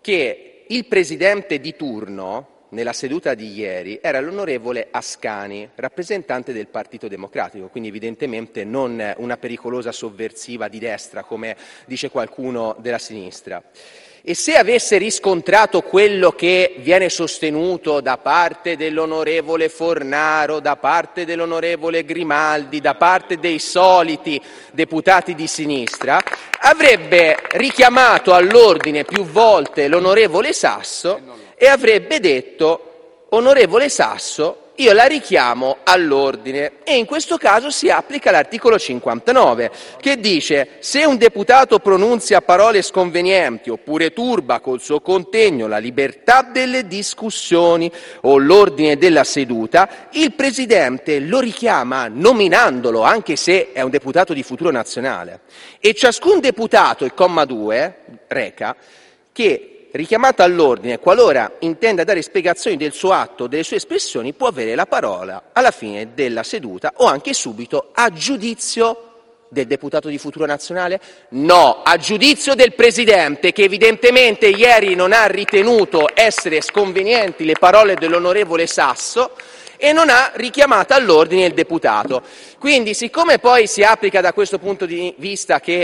che il Presidente di turno, nella seduta di ieri, era l'onorevole Ascani, rappresentante del Partito Democratico, quindi evidentemente non una pericolosa sovversiva di destra, come dice qualcuno della sinistra. E se avesse riscontrato quello che viene sostenuto da parte dell'onorevole Fornaro, da parte dell'onorevole Grimaldi, da parte dei soliti deputati di sinistra, avrebbe richiamato all'ordine più volte l'onorevole Sasso e avrebbe detto: onorevole Sasso, io la richiamo all'ordine. E in questo caso si applica l'articolo 59, che dice: se un deputato pronunzia parole sconvenienti oppure turba col suo contegno la libertà delle discussioni o l'ordine della seduta, il Presidente lo richiama nominandolo, anche se è un deputato di Futuro Nazionale. E ciascun deputato, il comma 2, reca che richiamato all'ordine, qualora intenda dare spiegazioni del suo atto o delle sue espressioni, può avere la parola alla fine della seduta o anche subito, a giudizio del deputato di Futuro Nazionale? No, a giudizio del Presidente, che evidentemente ieri non ha ritenuto essere sconvenienti le parole dell'onorevole Sasso e non ha richiamato all'ordine il deputato. Quindi, siccome poi si applica da questo punto di vista che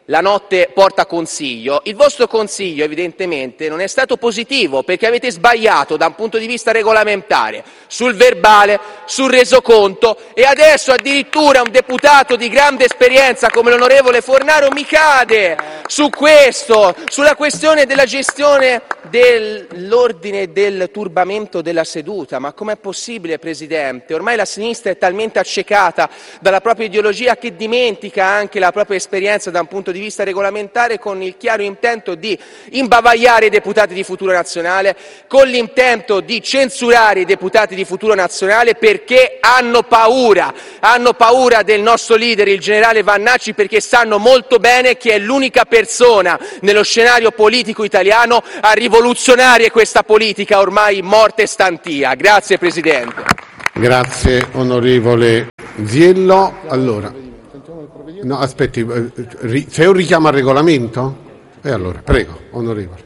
la notte porta consiglio. Il vostro consiglio evidentemente non è stato positivo, perché avete sbagliato da un punto di vista regolamentare sul verbale, sul resoconto, e adesso addirittura un deputato di grande esperienza come l'onorevole Fornaro mi cade su questo, sulla questione della gestione dell'ordine e del turbamento della seduta. Ma com'è possibile, Presidente? Ormai la sinistra è talmente accecata dalla propria ideologia che dimentica anche la propria esperienza da un punto di vista regolamentare, con il chiaro intento di imbavagliare i deputati di Futuro Nazionale, con l'intento di censurare i deputati di Futuro Nazionale, perché hanno paura del nostro leader, il generale Vannacci, perché sanno molto bene che è l'unica persona nello scenario politico italiano a rivoluzionare questa politica ormai morta e stantia. Grazie Presidente. Grazie onorevole Ziello. Allora, no, aspetti, c'è un richiamo al regolamento? E allora, prego, onorevole.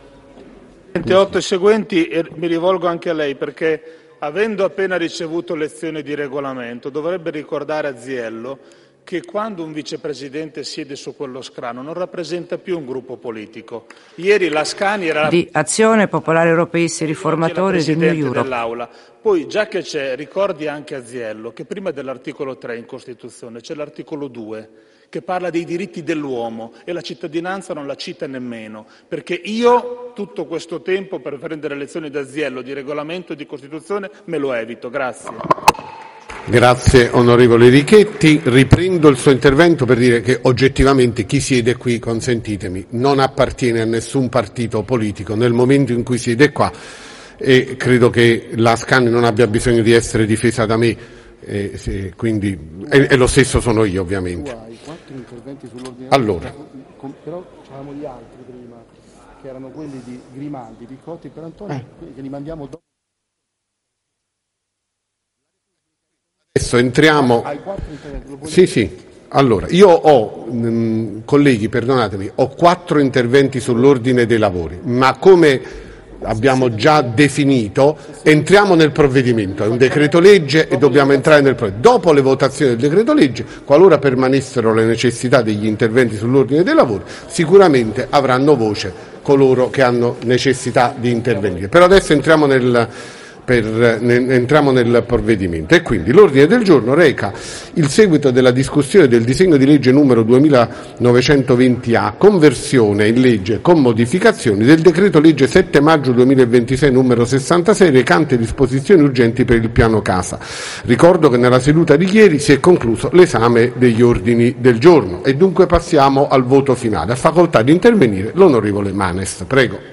28 seguenti, e mi rivolgo anche a lei, perché avendo appena ricevuto lezioni di regolamento dovrebbe ricordare a Ziello che quando un vicepresidente siede su quello scranno non rappresenta più un gruppo politico. Ieri Lascani era di Azione Popolare Europeisti Riformatori di New Europe. Dell'Aula. Poi, già che c'è, ricordi anche a Ziello che prima dell'articolo 3 in Costituzione c'è l'articolo 2 che parla dei diritti dell'uomo, e la cittadinanza non la cita nemmeno, perché io tutto questo tempo per prendere lezioni da Ziello di regolamento e di Costituzione me lo evito. Grazie. Grazie onorevole Richetti. Riprendo il suo intervento per dire che oggettivamente chi siede qui, consentitemi, non appartiene a nessun partito politico nel momento in cui siede qua, e credo che la Scani non abbia bisogno di essere difesa da me, quindi, e lo stesso sono io ovviamente. Allora, però c'avevamo gli altri prima che erano quelli di Grimaldi, Piccotti e Perantoni, che li mandiamo dopo. Adesso entriamo. Sì. Allora, io ho, colleghi, perdonatemi, ho 4 interventi sull'ordine dei lavori, ma come abbiamo già definito, entriamo nel provvedimento. È un decreto legge e dobbiamo entrare nel provvedimento. Dopo le votazioni del decreto legge, qualora permanessero le necessità degli interventi sull'ordine dei lavori, sicuramente avranno voce coloro che hanno necessità di intervenire. Però adesso entriamo nel provvedimento, e quindi l'ordine del giorno reca il seguito della discussione del disegno di legge numero 2920A, conversione in legge con modificazioni del decreto legge 7 maggio 2026 numero 66, recante disposizioni urgenti per il piano casa. Ricordo che nella seduta di ieri si è concluso l'esame degli ordini del giorno e dunque passiamo al voto finale. Ha facoltà di intervenire l'onorevole Manes, prego.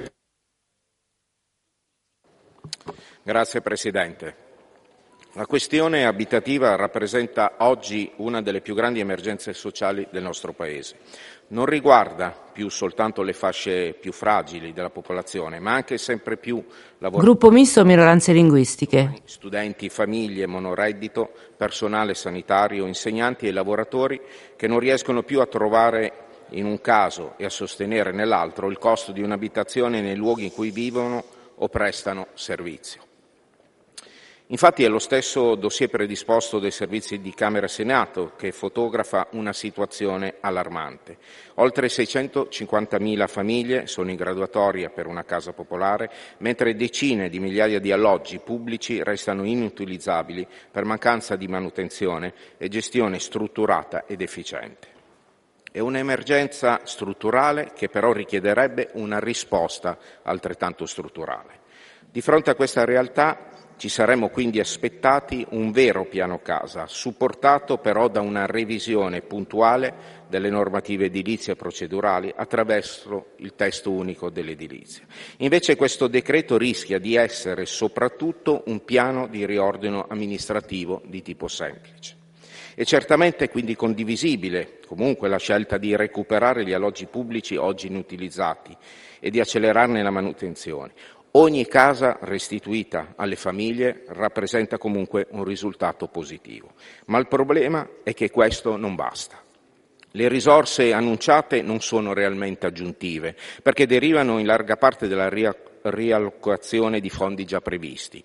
Grazie Presidente. La questione abitativa rappresenta oggi una delle più grandi emergenze sociali del nostro Paese. Non riguarda più soltanto le fasce più fragili della popolazione, ma anche sempre più lavoratori. Gruppo misto minoranze linguistiche. Studenti, famiglie, monoreddito, personale sanitario, insegnanti e lavoratori che non riescono più a trovare in un caso e a sostenere nell'altro il costo di un'abitazione nei luoghi in cui vivono o prestano servizio. Infatti è lo stesso dossier predisposto dai servizi di Camera e Senato che fotografa una situazione allarmante. Oltre 650.000 famiglie sono in graduatoria per una casa popolare, mentre decine di migliaia di alloggi pubblici restano inutilizzabili per mancanza di manutenzione e gestione strutturata ed efficiente. È un'emergenza strutturale che però richiederebbe una risposta altrettanto strutturale. Di fronte a questa realtà ci saremmo quindi aspettati un vero piano casa, supportato però da una revisione puntuale delle normative edilizie e procedurali attraverso il testo unico dell'edilizia. Invece questo decreto rischia di essere soprattutto un piano di riordino amministrativo di tipo semplice. È certamente quindi condivisibile comunque la scelta di recuperare gli alloggi pubblici oggi inutilizzati e di accelerarne la manutenzione. Ogni casa restituita alle famiglie rappresenta comunque un risultato positivo, ma il problema è che questo non basta. Le risorse annunciate non sono realmente aggiuntive, perché derivano in larga parte dalla riallocazione di fondi già previsti.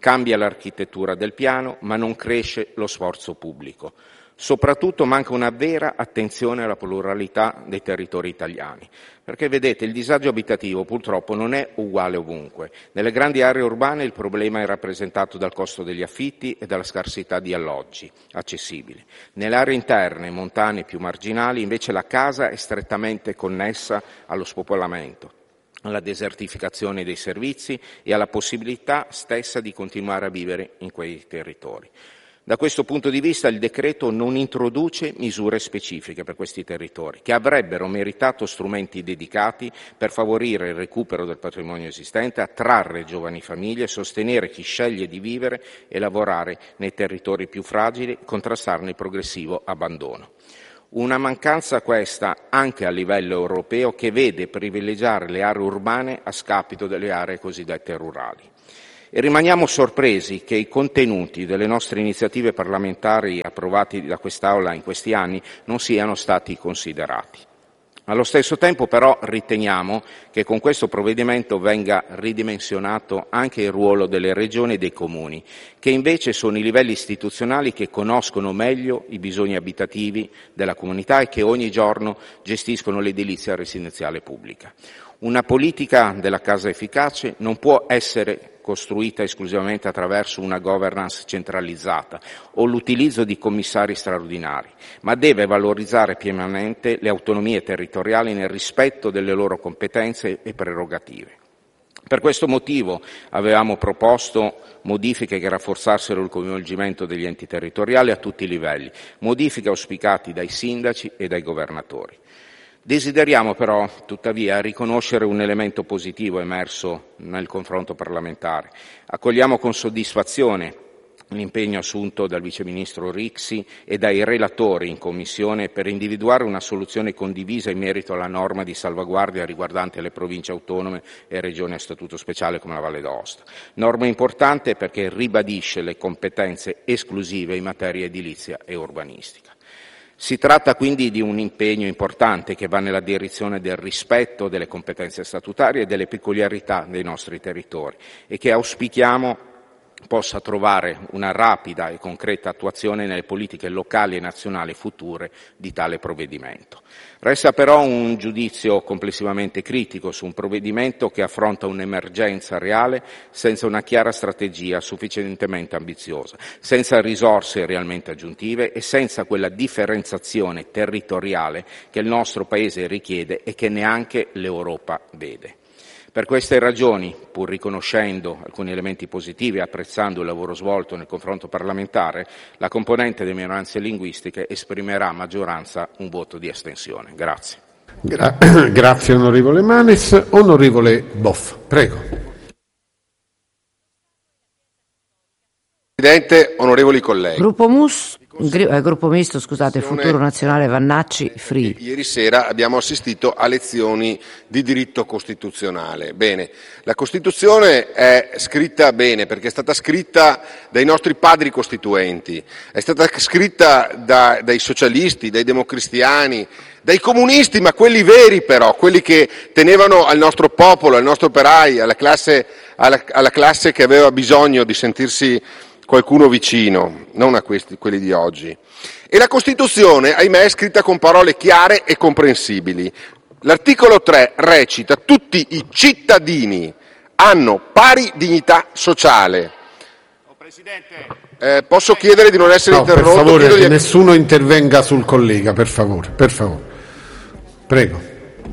cambia l'architettura del piano, ma non cresce lo sforzo pubblico. Soprattutto manca una vera attenzione alla pluralità dei territori italiani, perché vedete il disagio abitativo purtroppo non è uguale ovunque. Nelle grandi aree urbane il problema è rappresentato dal costo degli affitti e dalla scarsità di alloggi accessibili. Nelle aree interne, montane più marginali, invece la casa è strettamente connessa allo spopolamento, alla desertificazione dei servizi e alla possibilità stessa di continuare a vivere in quei territori. Da questo punto di vista il decreto non introduce misure specifiche per questi territori, che avrebbero meritato strumenti dedicati per favorire il recupero del patrimonio esistente, attrarre giovani famiglie, sostenere chi sceglie di vivere e lavorare nei territori più fragili e contrastarne il progressivo abbandono. Una mancanza questa anche a livello europeo, che vede privilegiare le aree urbane a scapito delle aree cosiddette rurali. E rimaniamo sorpresi che i contenuti delle nostre iniziative parlamentari approvati da quest'Aula in questi anni non siano stati considerati. Allo stesso tempo però riteniamo che con questo provvedimento venga ridimensionato anche il ruolo delle regioni e dei comuni, che invece sono i livelli istituzionali che conoscono meglio i bisogni abitativi della comunità e che ogni giorno gestiscono l'edilizia residenziale pubblica. Una politica della casa efficace non può essere costruita esclusivamente attraverso una governance centralizzata o l'utilizzo di commissari straordinari, ma deve valorizzare pienamente le autonomie territoriali nel rispetto delle loro competenze e prerogative. Per questo motivo avevamo proposto modifiche che rafforzassero il coinvolgimento degli enti territoriali a tutti i livelli, modifiche auspicate dai sindaci e dai governatori. Desideriamo però, tuttavia, riconoscere un elemento positivo emerso nel confronto parlamentare. Accogliamo con soddisfazione l'impegno assunto dal Vice Ministro Rixi e dai relatori in Commissione per individuare una soluzione condivisa in merito alla norma di salvaguardia riguardante le province autonome e regioni a statuto speciale come la Valle d'Aosta. Norma importante perché ribadisce le competenze esclusive in materia edilizia e urbanistica. Si tratta quindi di un impegno importante che va nella direzione del rispetto delle competenze statutarie e delle peculiarità dei nostri territori e che auspichiamo possa trovare una rapida e concreta attuazione nelle politiche locali e nazionali future di tale provvedimento. Resta però un giudizio complessivamente critico su un provvedimento che affronta un'emergenza reale senza una chiara strategia sufficientemente ambiziosa, senza risorse realmente aggiuntive e senza quella differenziazione territoriale che il nostro Paese richiede e che neanche l'Europa vede. Per queste ragioni, pur riconoscendo alcuni elementi positivi e apprezzando il lavoro svolto nel confronto parlamentare, la componente delle minoranze linguistiche esprimerà a maggioranza un voto di astensione. Grazie. Grazie onorevole Manes. Onorevole Boff, prego. Presidente, onorevoli colleghi. Gruppo misto, scusate, Futuro Nazionale Vannacci, Free. Ieri sera abbiamo assistito a lezioni di diritto costituzionale. Bene, la Costituzione è scritta bene perché è stata scritta dai nostri padri costituenti, è stata scritta dai socialisti, dai democristiani, dai comunisti, ma quelli veri però, quelli che tenevano al nostro popolo, al nostro operai, alla classe che aveva bisogno di sentirsi qualcuno vicino, non a quelli di oggi. E la Costituzione, ahimè, è scritta con parole chiare e comprensibili. L'articolo 3 recita: tutti i cittadini hanno pari dignità sociale. Posso chiedere di non essere interrotto? Per favore, che nessuno intervenga sul collega, per favore. Prego.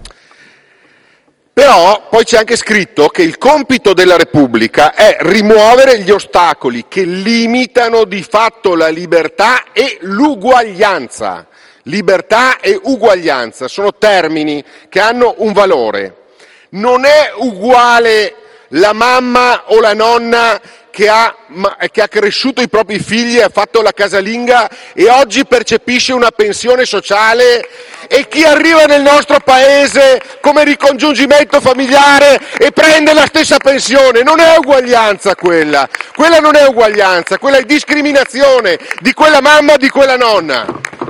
Però poi c'è anche scritto che il compito della Repubblica è rimuovere gli ostacoli che limitano di fatto la libertà e l'uguaglianza. Libertà e uguaglianza sono termini che hanno un valore. Non è uguale la mamma o la nonna che ha cresciuto i propri figli e ha fatto la casalinga e oggi percepisce una pensione sociale, e chi arriva nel nostro paese come ricongiungimento familiare e prende la stessa pensione. Non è uguaglianza quella non è uguaglianza, quella è discriminazione di quella mamma, di quella nonna.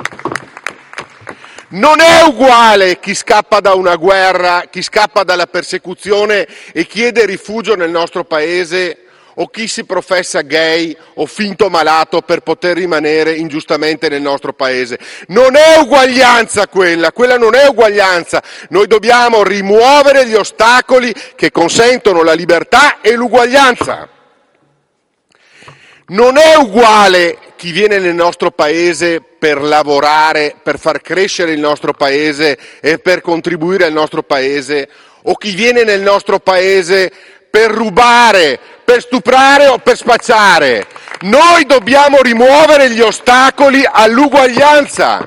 Non è uguale chi scappa da una guerra, chi scappa dalla persecuzione e chiede rifugio nel nostro paese, o chi si professa gay o finto malato per poter rimanere ingiustamente nel nostro paese. Non è uguaglianza quella non è uguaglianza. Noi dobbiamo rimuovere gli ostacoli che consentono la libertà e l'uguaglianza. Non è uguale chi viene nel nostro paese per lavorare, per far crescere il nostro paese e per contribuire al nostro paese, o chi viene nel nostro paese per rubare, per stuprare o per spacciare. Noi dobbiamo rimuovere gli ostacoli all'uguaglianza.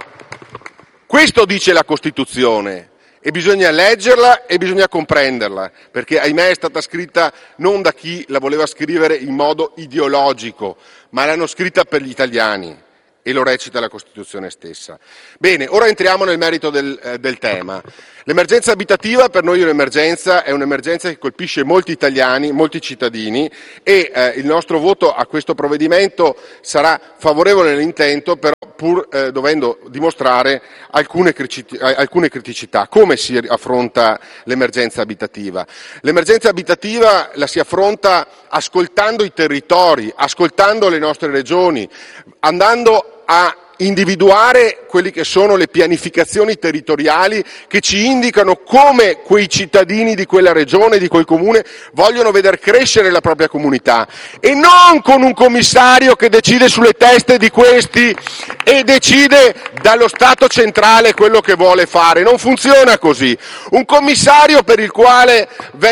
Questo dice la Costituzione. E bisogna leggerla e bisogna comprenderla, perché ahimè è stata scritta non da chi la voleva scrivere in modo ideologico, ma l'hanno scritta per gli italiani e lo recita la Costituzione stessa. Bene, ora entriamo nel merito del tema. L'emergenza abitativa per noi è un'emergenza che colpisce molti italiani, molti cittadini e il nostro voto a questo provvedimento sarà favorevole nell'intento, però pur dovendo dimostrare alcune criticità. Come si affronta l'emergenza abitativa? L'emergenza abitativa la si affronta ascoltando i territori, ascoltando le nostre regioni, andando a individuare quelli che sono le pianificazioni territoriali che ci indicano come quei cittadini di quella regione, di quel comune, vogliono veder crescere la propria comunità, e non con un commissario che decide sulle teste di questi e decide dallo Stato centrale quello che vuole fare. Non funziona così. Un commissario per il quale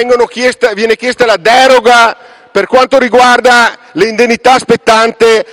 viene chiesta la deroga per quanto riguarda le indennità spettanti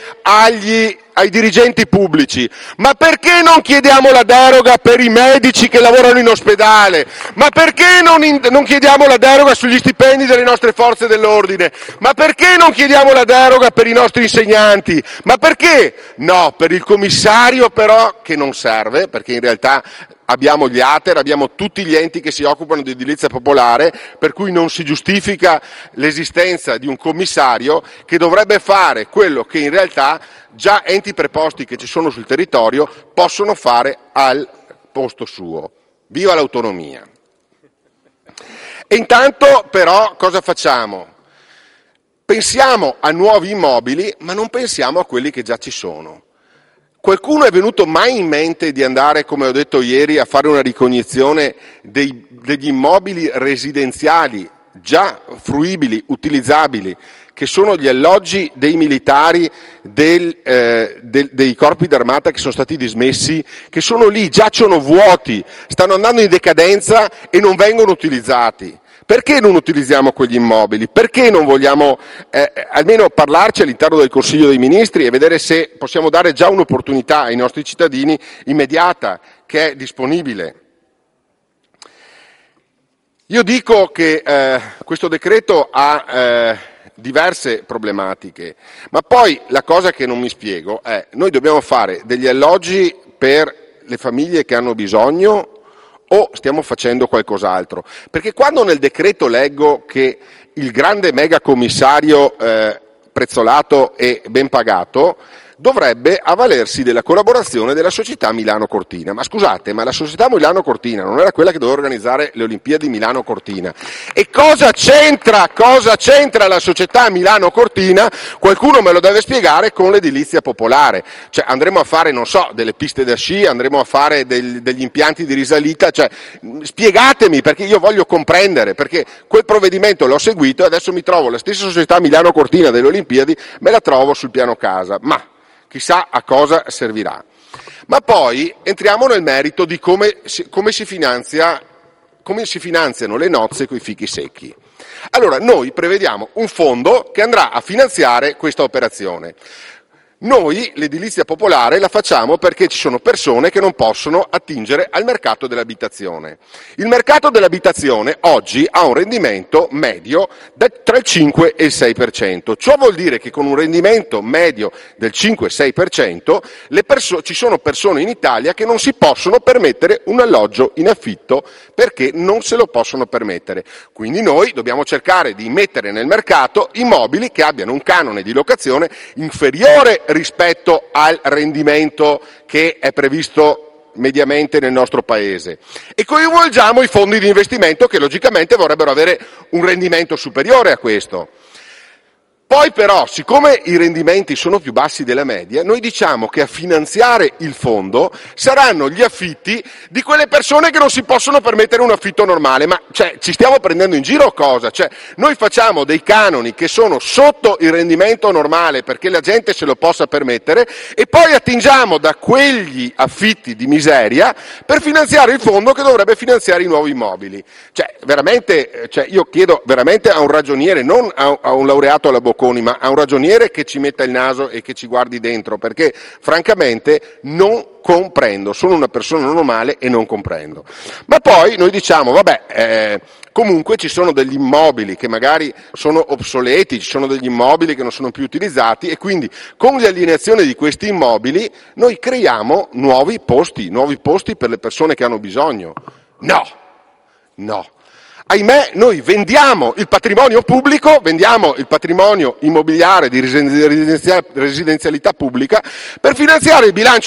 ai dirigenti pubblici. Ma perché non chiediamo la deroga per i medici che lavorano in ospedale? Ma perché non chiediamo la deroga sugli stipendi delle nostre forze dell'ordine? Ma perché non chiediamo la deroga per i nostri insegnanti? Ma perché? No, per il commissario però, che non serve, perché in realtà abbiamo gli ATER, abbiamo tutti gli enti che si occupano di edilizia popolare, per cui non si giustifica l'esistenza di un commissario che dovrebbe fare quello che in realtà già enti preposti che ci sono sul territorio possono fare al posto suo. Viva l'autonomia! E intanto però cosa facciamo? Pensiamo a nuovi immobili, ma non pensiamo a quelli che già ci sono. Qualcuno è venuto mai in mente di andare, come ho detto ieri, a fare una ricognizione degli immobili residenziali già fruibili, utilizzabili, che sono gli alloggi dei militari dei corpi d'armata che sono stati dismessi, che sono lì, giacciono vuoti, stanno andando in decadenza e non vengono utilizzati? Perché non utilizziamo quegli immobili? Perché non vogliamo almeno parlarci all'interno del Consiglio dei Ministri e vedere se possiamo dare già un'opportunità ai nostri cittadini immediata, che è disponibile? Io dico che questo decreto ha diverse problematiche, ma poi la cosa che non mi spiego è: noi dobbiamo fare degli alloggi per le famiglie che hanno bisogno o stiamo facendo qualcos'altro? Perché quando nel decreto leggo che il grande mega commissario prezzolato e ben pagato dovrebbe avvalersi della collaborazione della società Milano Cortina. Ma scusate, ma la società Milano Cortina non era quella che doveva organizzare le Olimpiadi Milano Cortina? E cosa c'entra la società Milano Cortina? Qualcuno me lo deve spiegare con l'edilizia popolare. Cioè andremo a fare, non so, delle piste da sci, andremo a fare degli impianti di risalita, cioè spiegatemi, perché io voglio comprendere, perché quel provvedimento l'ho seguito e adesso mi trovo la stessa società Milano Cortina delle Olimpiadi, me la trovo sul piano casa. Ma chissà a cosa servirà. Ma poi entriamo nel merito di come si finanziano le nozze coi fichi secchi. Allora, noi prevediamo un fondo che andrà a finanziare questa operazione. Noi l'edilizia popolare la facciamo perché ci sono persone che non possono attingere al mercato dell'abitazione. Il mercato dell'abitazione oggi ha un rendimento medio tra il 5 e il 6%. Ciò vuol dire che con un rendimento medio del 5-6% ci sono persone in Italia che non si possono permettere un alloggio in affitto perché non se lo possono permettere. Quindi noi dobbiamo cercare di mettere nel mercato immobili che abbiano un canone di locazione inferiore rispetto al rendimento che è previsto mediamente nel nostro paese, e coinvolgiamo i fondi di investimento che logicamente vorrebbero avere un rendimento superiore a questo. Poi però, siccome i rendimenti sono più bassi della media, noi diciamo che a finanziare il fondo saranno gli affitti di quelle persone che non si possono permettere un affitto normale. Ma ci stiamo prendendo in giro o cosa? Noi facciamo dei canoni che sono sotto il rendimento normale perché la gente se lo possa permettere e poi attingiamo da quegli affitti di miseria per finanziare il fondo che dovrebbe finanziare i nuovi immobili. Io chiedo veramente a un ragioniere, non a un laureato alla Bocconi, ma a un ragioniere che ci metta il naso e che ci guardi dentro, perché francamente non comprendo, sono una persona normale e non comprendo. Ma poi noi diciamo, comunque ci sono degli immobili che magari sono obsoleti, ci sono degli immobili che non sono più utilizzati e quindi con l'alienazione di questi immobili noi creiamo nuovi posti per le persone che hanno bisogno. No. Ahimè, noi vendiamo il patrimonio pubblico, vendiamo il patrimonio immobiliare di residenzialità pubblica per finanziare il bilancio